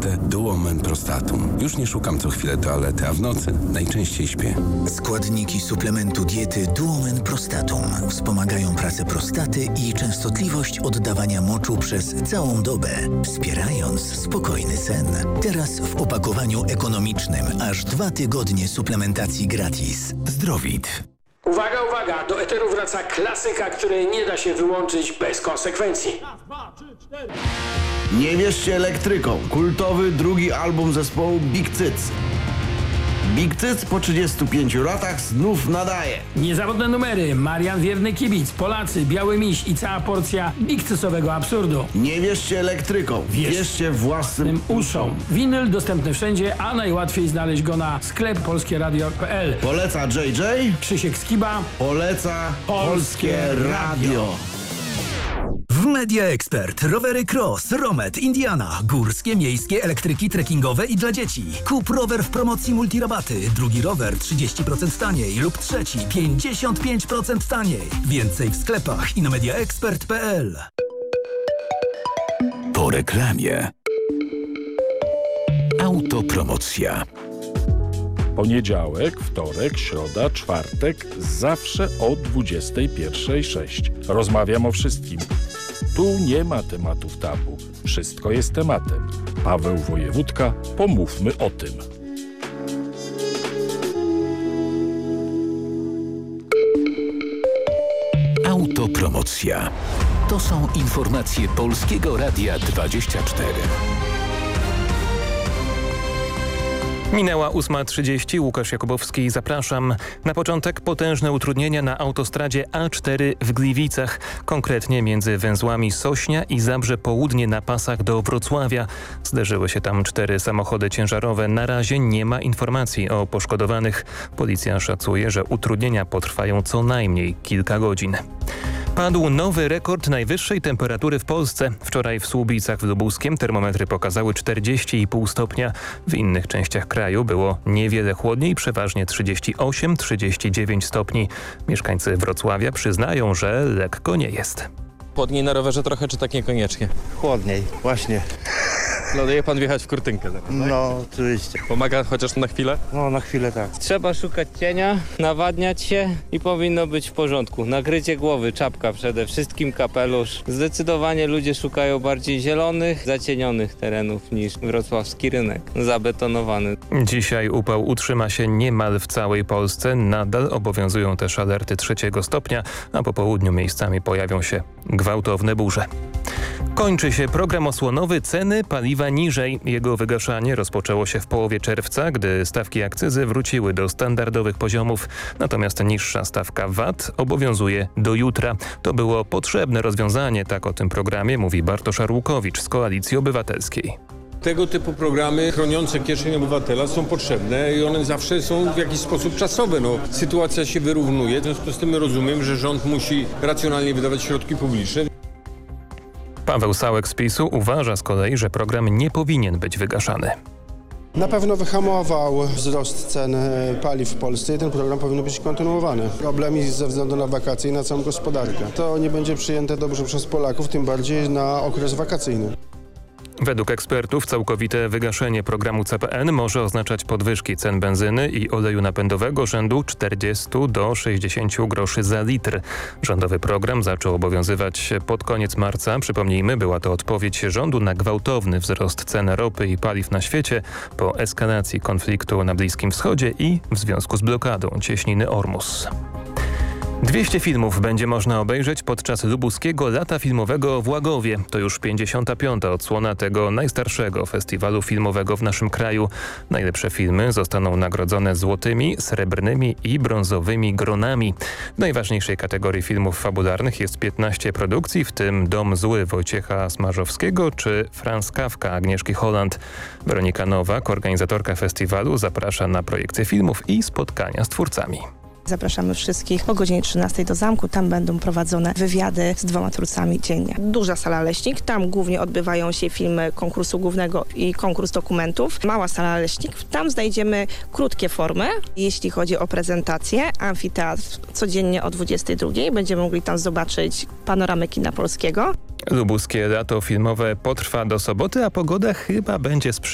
prostatę Duomen Prostatum. Już nie szukam co chwilę toalety, a w nocy najczęściej śpię. Składniki suplementu diety Duomen Prostatum wspomagają pracę prostaty i częstotliwość oddawania moczu przez całą dobę, wspierając spokojny sen. Teraz w opakowaniu ekonomicznym aż 2 tygodnie suplementacji gratis. Zdrowit. Uwaga, uwaga! Do eteru wraca klasyka, której nie da się wyłączyć bez konsekwencji. Raz, 2, 3, 4. Nie wierzcie elektrykom. Kultowy drugi album zespołu Big Cyc. Big Cyc po 35 latach znów nadaje. Niezawodne numery, Marian Wierny Kibic, Polacy, Biały Miś i cała porcja bigcycowego absurdu. Nie wierzcie elektrykom. Wierzcie własnym uszom. Winyl dostępny wszędzie, a najłatwiej znaleźć go na sklep polskieradio.pl. Poleca JJ. Krzysiek Skiba. Poleca Polskie Radio. W Media Expert rowery Cross, Romet, Indiana, górskie, miejskie, elektryki, trekkingowe i dla dzieci. Kup rower w promocji multirabaty. Drugi rower 30% taniej lub trzeci 55% taniej. Więcej w sklepach i na mediaexpert.pl. Po reklamie. Autopromocja. Poniedziałek, wtorek, środa, czwartek, zawsze o 21:06. Rozmawiam o wszystkim. Tu nie ma tematów tabu. Wszystko jest tematem. Paweł Wojewódka, pomówmy o tym. Autopromocja. To są informacje Polskiego Radia 24. Minęła 8:30, Łukasz Jakubowski, zapraszam. Na początek potężne utrudnienia na autostradzie A4 w Gliwicach, konkretnie między węzłami Sośnia i Zabrze Południe na pasach do Wrocławia. Zderzyły się tam 4 samochody ciężarowe. Na razie nie ma informacji o poszkodowanych. Policja szacuje, że utrudnienia potrwają co najmniej kilka godzin. Padł nowy rekord najwyższej temperatury w Polsce. Wczoraj w Słubicach w Lubuskiem termometry pokazały 40,5 stopnia. W innych częściach kraju było niewiele chłodniej, przeważnie 38-39 stopni. Mieszkańcy Wrocławia przyznają, że lekko nie jest. Chłodniej na rowerze trochę, czy tak niekoniecznie? Chłodniej, właśnie. Planuje pan wjechać w kurtynkę zaraz, tak? No, oczywiście. Pomaga chociaż na chwilę? No, na chwilę tak. Trzeba szukać cienia, nawadniać się i powinno być w porządku. Nakrycie głowy, czapka przede wszystkim, kapelusz. Zdecydowanie ludzie szukają bardziej zielonych, zacienionych terenów niż wrocławski rynek, zabetonowany. Dzisiaj upał utrzyma się niemal w całej Polsce. Nadal obowiązują też alerty 3 stopnia, a po południu miejscami pojawią się gwałtowne burze. Kończy się program osłonowy Ceny paliwa niżej. Jego wygaszanie rozpoczęło się w połowie czerwca, gdy stawki akcyzy wróciły do standardowych poziomów. Natomiast niższa stawka VAT obowiązuje do jutra. To było potrzebne rozwiązanie, tak o tym programie mówi Bartosz Arłukowicz z Koalicji Obywatelskiej. Tego typu programy chroniące kieszeń obywatela są potrzebne i one zawsze są w jakiś sposób czasowe. Sytuacja się wyrównuje, w związku z tym rozumiem, że rząd musi racjonalnie wydawać środki publiczne. Paweł Sałek z PiS-u uważa z kolei, że program nie powinien być wygaszany. Na pewno wyhamował wzrost cen paliw w Polsce i ten program powinien być kontynuowany. Problem jest ze względu na wakacje i na całą gospodarkę. To nie będzie przyjęte dobrze przez Polaków, tym bardziej na okres wakacyjny. Według ekspertów całkowite wygaszenie programu CPN może oznaczać podwyżki cen benzyny i oleju napędowego rzędu 40 do 60 groszy za litr. Rządowy program zaczął obowiązywać pod koniec marca. Przypomnijmy, była to odpowiedź rządu na gwałtowny wzrost cen ropy i paliw na świecie po eskalacji konfliktu na Bliskim Wschodzie i w związku z blokadą cieśniny Ormus. 200 filmów będzie można obejrzeć podczas lubuskiego Lata Filmowego w Łagowie. To już 55. odsłona tego najstarszego festiwalu filmowego w naszym kraju. Najlepsze filmy zostaną nagrodzone złotymi, srebrnymi i brązowymi gronami. W najważniejszej kategorii filmów fabularnych jest 15 produkcji, w tym Dom zły Wojciecha Smarzowskiego czy Franz Kafka Agnieszki Holland. Weronika Nowak, organizatorka festiwalu, zaprasza na projekcje filmów i spotkania z twórcami. Zapraszamy wszystkich o godzinie 13 do zamku. Tam będą prowadzone wywiady z 2 twórcami dziennie. Duża sala Leśnik, tam głównie odbywają się filmy konkursu głównego i konkurs dokumentów. Mała sala Leśnik, tam znajdziemy krótkie formy. Jeśli chodzi o prezentację, amfiteatr codziennie o 22. Będziemy mogli tam zobaczyć panoramę kina polskiego. Lubuskie Lato Filmowe potrwa do soboty, a pogoda chyba będzie sprzyjająca.